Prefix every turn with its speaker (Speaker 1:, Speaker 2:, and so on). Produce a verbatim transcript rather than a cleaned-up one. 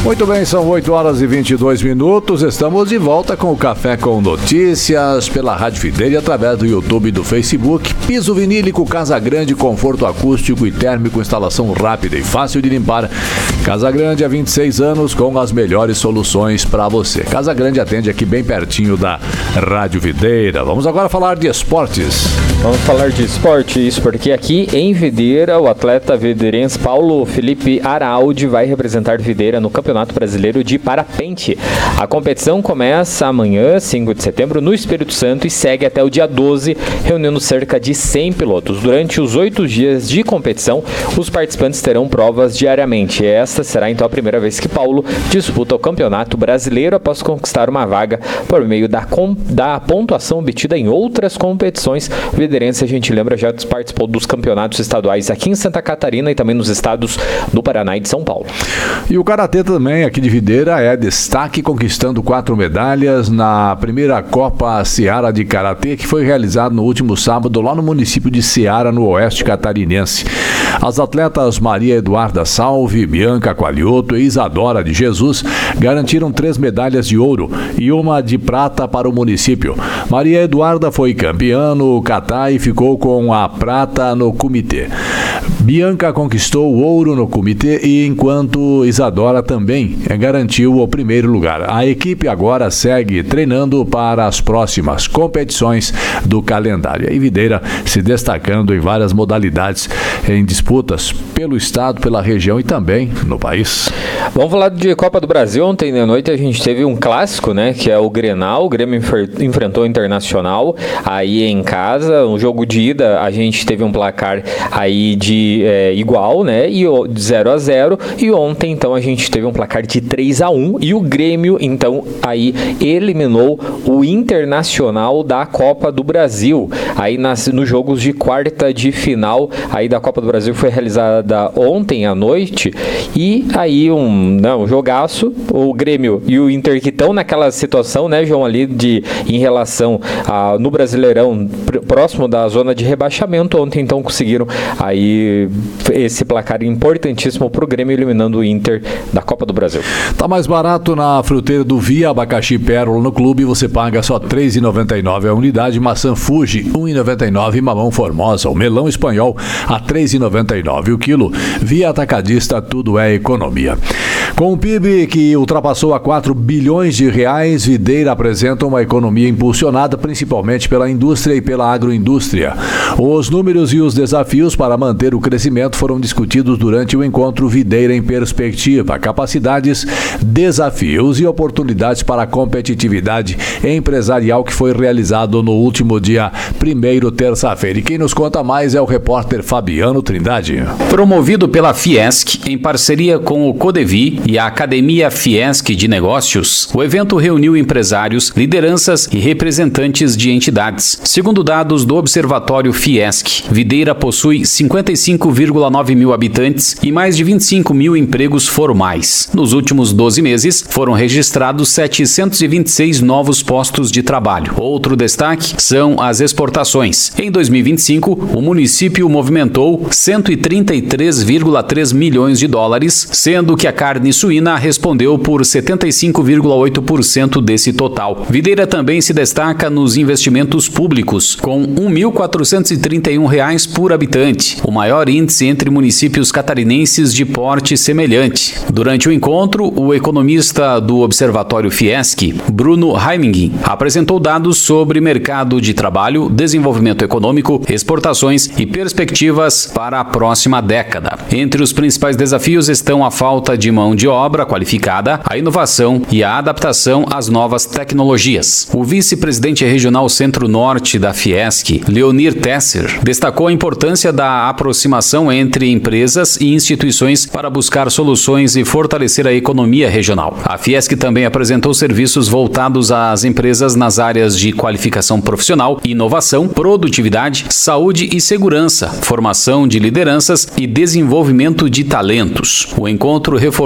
Speaker 1: Muito bem, são oito horas e vinte e dois minutos. Estamos de volta com o Café com Notícias pela Rádio Videira e através do YouTube e do Facebook. Piso vinílico Casa Grande, conforto acústico e térmico, instalação rápida e fácil de limpar. Casa Grande há vinte e seis anos com as melhores soluções para você. Casa Grande atende aqui bem pertinho da Rádio Videira. Vamos agora falar de esportes.
Speaker 2: Vamos falar de esporte, isso porque aqui em Videira, o atleta videirense Paulo Felipe Araúde vai representar Videira no Campeonato Brasileiro de Parapente. A competição começa amanhã, cinco de setembro, no Espírito Santo e segue até o dia doze, reunindo cerca de cem pilotos. Durante os oito dias de competição, os participantes terão provas diariamente. Esta será então a primeira vez que Paulo disputa o Campeonato Brasileiro após conquistar uma vaga por meio da, com, da pontuação obtida em outras competições. O videirense, a gente lembra, já participou dos campeonatos estaduais aqui em Santa Catarina e também nos estados do Paraná e de São Paulo.
Speaker 1: E o Karatê também aqui de Videira é destaque, conquistando quatro medalhas na primeira Copa Seara de Karatê, que foi realizada no último sábado lá no município de Seara, no oeste catarinense. As atletas Maria Eduarda Salve, Bianca Qualioto e Isadora de Jesus garantiram três medalhas de ouro e uma de prata para o município. Maria Eduarda foi campeã no kata e ficou com a prata no comitê. Bianca conquistou o ouro no comitê e enquanto Isadora também garantiu o primeiro lugar. A equipe agora segue treinando para as próximas competições do calendário. E Videira se destacando em várias modalidades em disputas pelo estado, pela região e também no país.
Speaker 2: Vamos falar de Copa do Brasil. Ontem de noite a gente teve um clássico, né, que é o Grenal. O Grêmio enfrentou o Internacional aí em casa. Um jogo de ida, a gente teve um placar aí de é, igual, né, e de zero a zero. E ontem, então, a gente teve um placar de três a um e o Grêmio, então, aí eliminou o Internacional da Copa do Brasil. Aí nas, nos jogos de quarta de final aí da Copa do Brasil foi realizada ontem à noite e aí um, não, um jogaço, o Grêmio e o Inter que estão naquela situação, né, João, ali de, em relação a, no Brasileirão, pr- próximo da zona de rebaixamento, ontem então conseguiram aí esse placar importantíssimo para o Grêmio, eliminando o Inter da Copa do Brasil.
Speaker 1: Tá mais barato na fruteira do Via, abacaxi Pérola no clube, você paga só três reais e noventa e nove centavos a unidade, maçã Fuji um real e noventa e nove centavos e mamão Formosa, o melão espanhol a três reais e noventa e nove centavos o quilo. Via Atacadista, tudo é economia. Com o P I B que ultrapassou a quatro bilhões de reais, Videira apresenta uma economia impulsionada principalmente pela indústria e pela agroindústria. Os números e os desafios para manter o crescimento foram discutidos durante o encontro Videira em Perspectiva, capacidades, desafios e oportunidades para a competitividade empresarial que foi realizado no último dia primeiro, terça-feira. E quem nos conta mais é o repórter Fabiano Trindade.
Speaker 3: Promovido pela Fiesc, em parceria com o Codevi e a Academia Fiesc de Negócios, o evento reuniu empresários, lideranças e representantes de entidades. Segundo dados do Observatório Fiesc, Videira possui cinquenta e cinco vírgula nove mil habitantes e mais de vinte e cinco mil empregos formais. Nos últimos doze meses, foram registrados setecentos e vinte e seis novos postos de trabalho. Outro destaque são as exportações. Em dois mil e vinte e cinco, o município movimentou cento e trinta e três vírgula três milhões de dólares, sendo que a carne suína respondeu por setenta e cinco vírgula oito por cento desse total. Videira também se destaca nos investimentos públicos, com um mil quatrocentos e trinta e um reais por habitante, o maior índice entre municípios catarinenses de porte semelhante. Durante o encontro, o economista do Observatório Fiesc, Bruno Heiming, apresentou dados sobre mercado de trabalho, desenvolvimento econômico, exportações e perspectivas para a próxima década. Entre os principais desafios estão a falta de mão de obra qualificada, a inovação e a adaptação às novas tecnologias. O vice-presidente regional Centro-Norte da Fiesc, Leonir Tesser, destacou a importância da aproximação entre empresas e instituições para buscar soluções e fortalecer a economia regional. A Fiesc também apresentou serviços voltados às empresas nas áreas de qualificação profissional, inovação, produtividade, saúde e segurança, formação de lideranças e desenvolvimento de talentos. O encontro reforçou